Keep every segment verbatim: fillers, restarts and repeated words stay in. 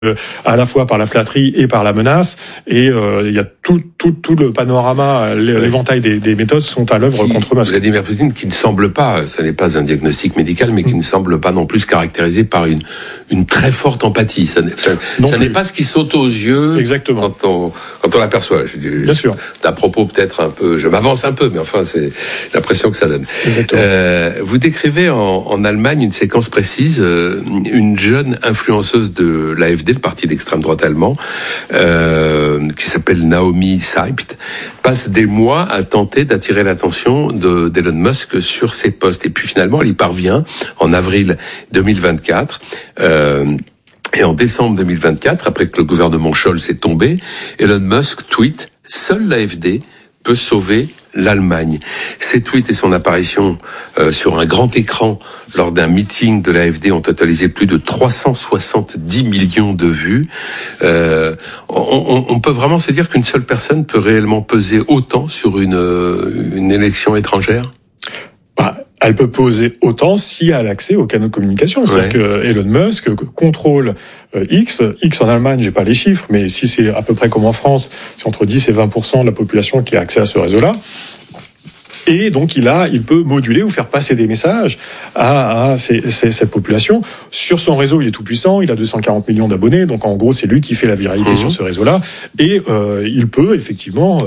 euh, à la fois par la flatterie et par la menace. Et euh, il y a tout, tout, tout le panorama, l'éventail des, des méthodes sont à l'œuvre contre Musk. Vladimir Poutine, qui ne semble pas, ça n'est pas un diagnostic médical, mais qui ne semble pas non plus caractérisé par une, une très forte empathie. Ça n'est, ça, ça n'est pas ce qui saute aux yeux. Exactement. quand on, quand on l'aperçoit. Je, Bien sûr. D'à propos peut-être un peu, je m'avance un peu, mais enfin c'est l'impression que ça donne. Euh, vous décrivez en, en Allemagne une séquence précise, euh, une jeune influenceuse de l'A F D, le parti d'extrême droite allemand, euh, qui s'appelle Naomi Seibt, passe des mois à tenter d'attirer l'attention de, d'Elon Musk sur ses posts. Et puis finalement, elle y parvient en avril deux mille vingt-quatre. Euh, et en décembre deux mille vingt-quatre, après que le gouvernement Scholz est tombé, Elon Musk tweet « Seule l'A F D peut sauver l'Allemagne ». Ses tweets et son apparition euh, sur un grand écran lors d'un meeting de l'A F D ont totalisé plus de trois cent soixante-dix millions de vues. Euh, on, on peut vraiment se dire qu'une seule personne peut réellement peser autant sur une, une élection étrangère ? Bah, elle peut peser autant si elle a l'accès aux canaux de communication. C'est-à-dire ouais. que Elon Musk contrôle euh, X. X en Allemagne, j'ai pas les chiffres, mais si c'est à peu près comme en France, c'est entre dix et vingt pour cent de la population qui a accès à ce réseau-là. Et donc il a, il peut moduler ou faire passer des messages à, à ces, ces, cette population. Sur son réseau, il est tout puissant. Il a deux cent quarante millions d'abonnés. Donc en gros, c'est lui qui fait la viralité mmh. sur ce réseau-là. Et euh, il peut effectivement, euh,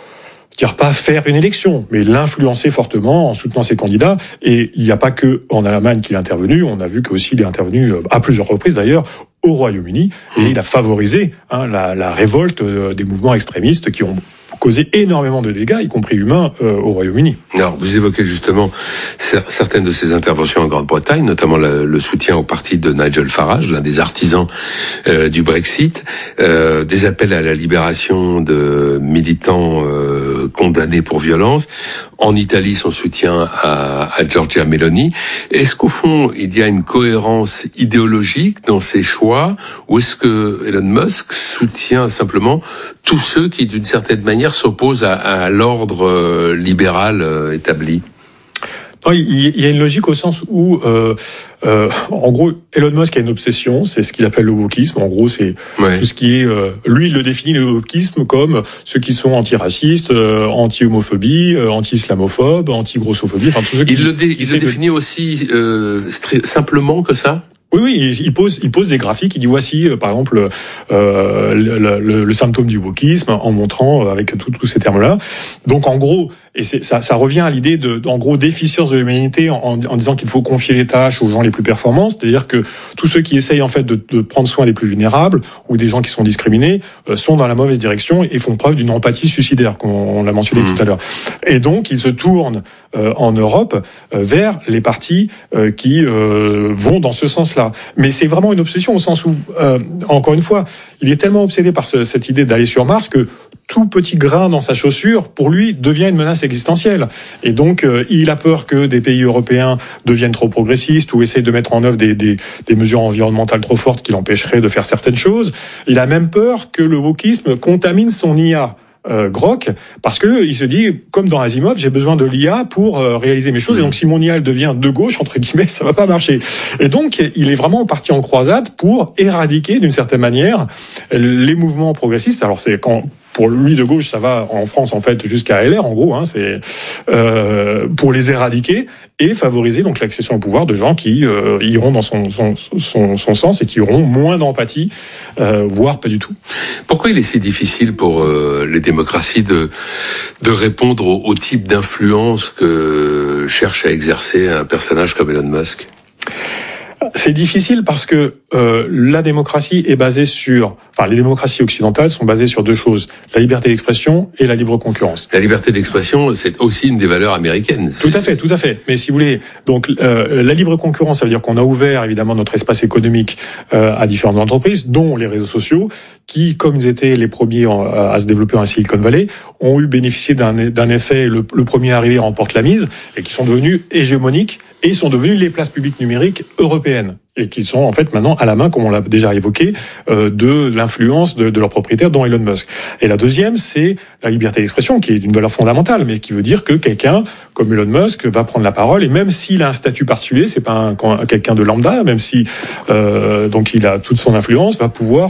dire pas faire une élection, mais l'influencer fortement en soutenant ses candidats. Et il n'y a pas que en Allemagne qu'il est intervenu. On a vu qu'aussi il est intervenu à plusieurs reprises d'ailleurs au Royaume-Uni. Et mmh. il a favorisé hein, la, la révolte des mouvements extrémistes qui ont causé énormément de dégâts, y compris humains, euh, au Royaume-Uni. Alors, vous évoquez justement certaines de ces interventions en Grande-Bretagne, notamment le, le soutien au parti de Nigel Farage, l'un des artisans euh, du Brexit, euh, des appels à la libération de militants euh, condamnés pour violence. En Italie, son soutien à, à Giorgia Meloni. Est-ce qu'au fond, il y a une cohérence idéologique dans ses choix, ou est-ce que Elon Musk soutient simplement tous ceux qui, d'une certaine manière, s'opposent à, à l'ordre euh, libéral euh, établi ? Non, il y a une logique au sens où, euh, euh, en gros, Elon Musk a une obsession, c'est ce qu'il appelle le wokisme. En gros, c'est ouais. tout ce qui est... Euh, lui, il le définit, le wokisme, comme ceux qui sont antiracistes, euh, anti-homophobie, euh, anti-islamophobes, anti-grossophobie, enfin tous ceux qui... Il le, dé, il le définit de... aussi euh, stri- simplement que ça ? Oui, oui, il pose, il pose des graphiques. Il dit voici, euh, par exemple, euh, le, le, le symptôme du wokisme, en montrant euh, avec tous ces termes-là. Donc, en gros, et c'est, ça, ça revient à l'idée de, en gros, d'efficience de l'humanité en, en disant qu'il faut confier les tâches aux gens les plus performants. C'est-à-dire que tous ceux qui essayent en fait de, de prendre soin des plus vulnérables ou des gens qui sont discriminés euh, sont dans la mauvaise direction et font preuve d'une empathie suicidaire, comme on l'a mentionné mmh. tout à l'heure. Et donc, ils se tournent euh, en Europe euh, vers les partis euh, qui euh, vont dans ce sens-là. Mais c'est vraiment une obsession au sens où, euh, encore une fois, il est tellement obsédé par ce, cette idée d'aller sur Mars que tout petit grain dans sa chaussure, pour lui, devient une menace existentielle. Et donc, euh, il a peur que des pays européens deviennent trop progressistes ou essayent de mettre en œuvre des, des, des mesures environnementales trop fortes qui l'empêcheraient de faire certaines choses. Il a même peur que le wokisme contamine son I A. Euh, Grok, parce que il se dit, comme dans Asimov, j'ai besoin de l'I A pour euh, réaliser mes choses, et donc si mon I A elle devient de gauche, entre guillemets, ça va pas marcher. Et donc, il est vraiment parti en croisade pour éradiquer, d'une certaine manière, les mouvements progressistes. Alors, c'est quand... Pour lui, de gauche, ça va en France, en fait, jusqu'à L R, en gros, hein, c'est euh, pour les éradiquer et favoriser donc l'accession au pouvoir de gens qui euh, iront dans son, son, son, son sens et qui auront moins d'empathie, euh, voire pas du tout. Pourquoi il est si difficile pour euh, les démocraties de, de répondre au, au type d'influence que cherche à exercer un personnage comme Elon Musk ? C'est difficile parce que euh, la démocratie est basée sur... Enfin, les démocraties occidentales sont basées sur deux choses. La liberté d'expression et la libre concurrence. La liberté d'expression, c'est aussi une des valeurs américaines. Tout à fait, tout à fait. Mais si vous voulez, donc euh, la libre concurrence, ça veut dire qu'on a ouvert évidemment notre espace économique euh, à différentes entreprises, dont les réseaux sociaux, qui, comme ils étaient les premiers à se développer en Silicon Valley, ont eu bénéficié d'un, d'un effet, le, le premier arrivé remporte la mise, et qui sont devenus hégémoniques et sont devenus les places publiques numériques européennes. européennes et qui sont en fait maintenant à la main, comme on l'a déjà évoqué, euh, de l'influence de, de leurs propriétaires, dont Elon Musk. Et la deuxième, c'est la liberté d'expression, qui est une valeur fondamentale, mais qui veut dire que quelqu'un comme Elon Musk va prendre la parole, et même s'il a un statut particulier, c'est pas un, quelqu'un de lambda, même si euh, donc il a toute son influence, va pouvoir